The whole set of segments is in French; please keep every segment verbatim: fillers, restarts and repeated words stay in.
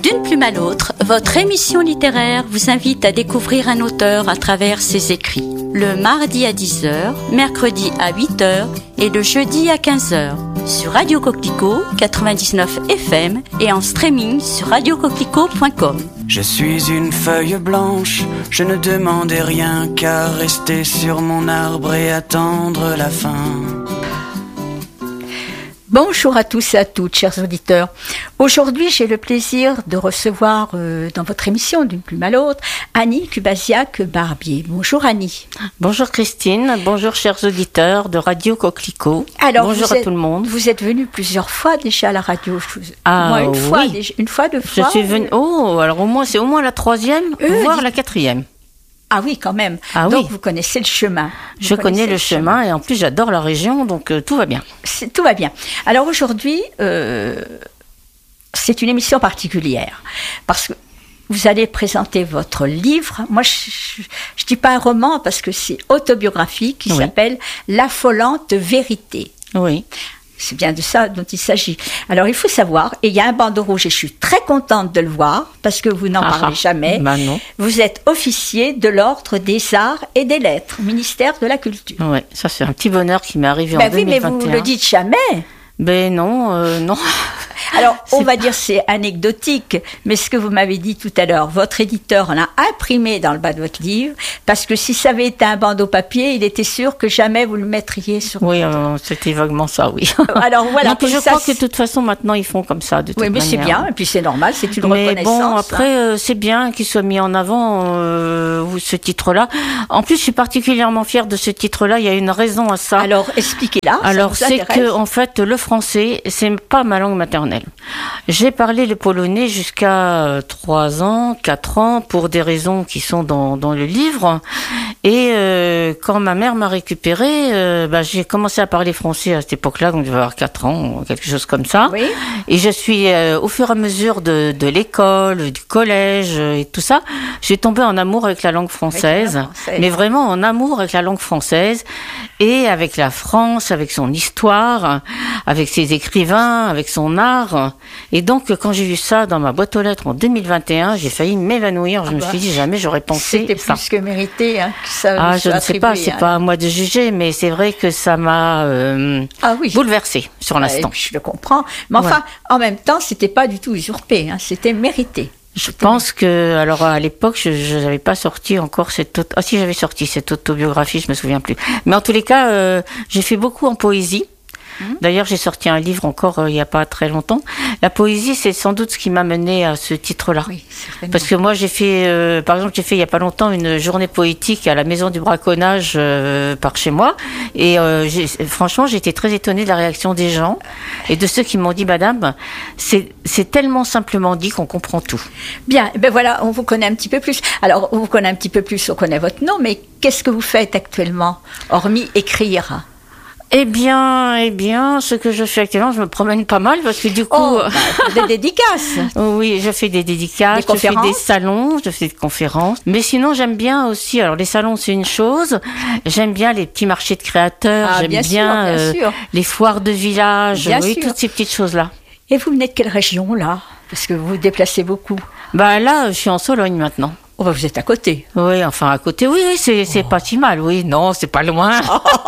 D'une plume à l'autre, votre émission littéraire vous invite à découvrir un auteur à travers ses écrits. Le mardi à dix heures, mercredi à huit heures et le jeudi à quinze heures. Sur Radio Coquelicot quatre-vingt-dix-neuf F M et en streaming sur radio coquelicot point com. Je suis une feuille blanche, je ne demandais rien qu'à rester sur mon arbre et attendre la fin. Bonjour à tous et à toutes, chers auditeurs. Aujourd'hui, j'ai le plaisir de recevoir euh, dans votre émission D'une plume à l'autre, Annie Kubasiak-Barbier. Bonjour Annie. Bonjour Christine, bonjour chers auditeurs de Radio Coquelicot. Alors, bonjour êtes, à tout le monde. Vous êtes venue plusieurs fois déjà à la radio. Ah Moi, une oui. fois, déjà, une fois, deux fois. Je suis venue. Oh, alors au moins c'est au moins la troisième, Euh, voire dis- la quatrième. Ah oui, quand même. Ah donc oui. vous connaissez le chemin. Vous Je connais connaissez le chemin et en plus j'adore la région, donc euh, tout va bien. C'est- tout va bien. Alors aujourd'hui, euh, c'est une émission particulière parce que vous allez présenter votre livre. Moi, je ne dis pas un roman parce que c'est autobiographique qui Oui. s'appelle L'affolante vérité. Oui. C'est bien de ça dont il s'agit. Alors, il faut savoir, et il y a un bandeau rouge, et je suis très contente de le voir, parce que vous n'en Ah, parlez ah. jamais. Bah non. Vous êtes officier de l'Ordre des Arts et des Lettres, ministère de la Culture. Ouais, ça c'est un petit bonheur qui m'est arrivé Ben en oui, mais deux mille vingt et un. vous le dites jamais. Ben non, euh, non. Alors, on C'est va dire c'est anecdotique, mais ce que vous m'avez dit tout à l'heure, votre éditeur en a imprimé dans le bas de votre livre, parce que si ça avait été un bandeau papier, il était sûr que jamais vous le mettriez sur... Oui, euh, c'était vaguement ça, oui. Alors voilà, non, puis comme je ça, crois que de c'est- toute façon maintenant ils font comme ça, de toute Oui, mais c'est manière. bien, et puis c'est normal, c'est une Mais reconnaissance. bon, hein. après, euh, c'est bien qu'il soit mis en avant euh, ou ce titre-là. En plus, je suis particulièrement fière de ce titre-là. Il y a une raison à ça. Alors, expliquez-la. ça Alors, vous c'est intéresse. que en fait, le français, c'est pas ma langue maternelle. J'ai parlé le polonais jusqu'à euh, trois ans, quatre ans, pour des raisons qui sont dans, dans le livre. Et euh, quand ma mère m'a récupérée, euh, bah, j'ai commencé à parler français à cette époque-là, donc je devais avoir quatre ans, quelque chose comme ça. Oui. Et je suis, euh, au fur et à mesure de, de l'école, du collège euh, et tout ça, j'ai tombé en amour avec la langue française, Avec la française. mais vraiment en amour avec la langue française et avec la France, avec son histoire, avec ses écrivains, avec son art. Et donc, quand j'ai vu ça dans ma boîte aux lettres en deux mille vingt et un, j'ai failli m'évanouir. Je me bah, suis dit, jamais j'aurais pensé C'était ça. plus que mérité, hein, que ça Ah, vous je soit ne sais pas, attribué, c'est hein. pas à moi de juger, mais c'est vrai que ça m'a euh, Ah oui. bouleversée sur Ouais, l'instant. je le comprends. Mais enfin, en même temps, c'était pas du tout usurpé, hein, c'était mérité. Je pense que, alors à l'époque, je n'avais pas sorti encore cette auto... Ah si, j'avais sorti cette autobiographie, je me souviens plus. Mais en tous les cas, euh, j'ai fait beaucoup en poésie. D'ailleurs, j'ai sorti un livre encore euh, il n'y a pas très longtemps. La poésie, c'est sans doute ce qui m'a mené à ce titre-là. Oui, certainement. Parce que moi, j'ai fait, euh, par exemple, j'ai fait il y a pas longtemps une journée poétique à la Maison du Braconnage euh, par chez moi. Et euh, j'ai- franchement, j'étais très étonnée de la réaction des gens et de ceux qui m'ont dit, Madame, c'est c'est tellement simplement dit qu'on comprend tout. Bien, ben voilà, on vous connaît un petit peu plus. Alors, on vous connaît un petit peu plus, on connaît votre nom, mais qu'est-ce que vous faites actuellement, hormis écrire? Eh bien, eh bien, ce que je fais actuellement, je me promène pas mal parce que du coup, Oh, bah, des dédicaces. oui, je fais des dédicaces, Des je fais conférences des salons, je fais des conférences. Mais sinon, j'aime bien aussi. Alors, les salons, c'est une chose. J'aime bien les petits marchés de créateurs. Ah, j'aime bien bien, sûr, bien euh, sûr. les foires de village. Bien oui, sûr. toutes ces petites choses-là. Et vous venez de quelle région, là? Parce que vous vous déplacez beaucoup. Bah là, je suis en Sologne maintenant. Oh, bah, vous êtes à côté. Oui, enfin à côté. Oui, oui, c'est c'est pas si mal. Oui, non, c'est pas loin.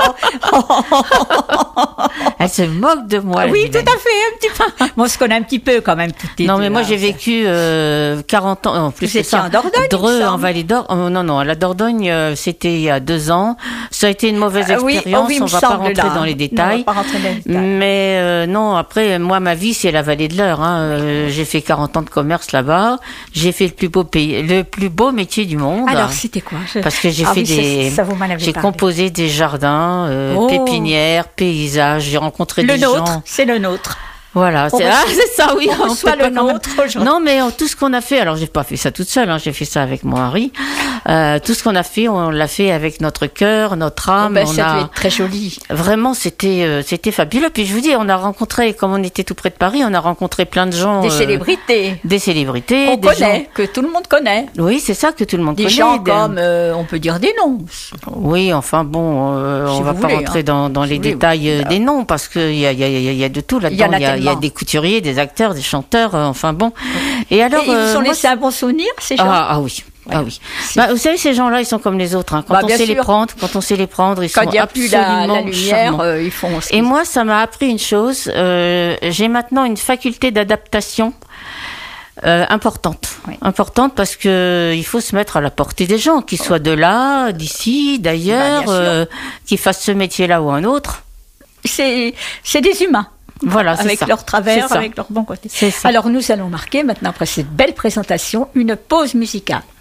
Elle se moque de moi. la oui, tout vilaine. à fait, un petit peu. Bon, on se connaît un petit peu quand même. Toutes les Non, deux, mais moi hein, j'ai ça. vécu euh, quarante ans. En plus, Vous c'est étiez ça. en Dordogne, il me Dreux, semble. en Vallée d'Or. Oh, non, non, à la Dordogne, euh, c'était il y a deux ans. Ça a été une mauvaise Ah oui, oh expérience. oui, il on me va pas semble, rentrer là. dans les Non, détails. on va pas rentrer dans les détails. Mais euh, non, après, moi, ma vie, c'est la Vallée de l'Eure. Hein. Euh, j'ai fait quarante ans de commerce là-bas. J'ai fait le plus beau pays, le plus beau métier du monde. Alors, c'était quoi? Je- Parce que j'ai Ah fait oui, ça, des, ça, vous m'en avez j'ai parlé. composé des jardins, euh, Oh. pépinières, paysages. J'ai rencontré Le des nôtre, gens. c'est le nôtre. Voilà, On c'est reçoit- ah, c'est ça, oui. on on reçoit peut pas le quand même- nôtre aujourd'hui. Non, mais euh, tout ce qu'on a fait, alors j'ai pas fait ça toute seule, hein, j'ai fait ça avec mon mari. Euh, tout ce qu'on a fait, on l'a fait avec notre cœur, notre âme. Oh, ben, on ça a... devait être très joli. Vraiment, c'était euh, c'était fabuleux. Puis je vous dis, on a rencontré, comme on était tout près de Paris, on a rencontré plein de gens. Des euh, célébrités. Des célébrités. On des connaît, gens- que tout le monde connaît. Oui, c'est ça que tout le monde Des connaît. gens des- comme, euh, on peut dire des noms. Oui, enfin bon, euh, Si on vous va pas voulez, rentrer hein. dans, dans Si les vous voulez, détails euh, bah. des noms parce qu'il y a, y, a, y a- y a de tout Il y là-dedans. en a Il y a il y a des couturiers, des acteurs, des chanteurs, euh, enfin bon. Et alors, Et ils vous euh, ont moi, laissé un bon souvenir, ces gens? ah, ah oui. Ouais. Ah oui. C'est- Bah, vous savez, ces gens-là, ils sont comme les autres. Hein. Quand Bah, on bien sait les sûr. prendre, quand on sait les prendre, ils Quand sont il n'y a plus la, absolument la lumière, charmants. euh, ils font ce Et qu'ils- moi, ça m'a appris une chose. Euh, j'ai maintenant une faculté d'adaptation euh, importante, Oui. importante parce que il faut se mettre à la portée des gens, qu'ils soient de là, d'ici, d'ailleurs, Bah, bien sûr. euh, qu'ils fassent ce métier-là ou un autre. c'est, c'est des humains. Voilà, c'est Avec ça. leur travers, C'est ça. avec leur bon côté. C'est ça. Alors nous allons marquer maintenant, après cette belle présentation, une pause musicale.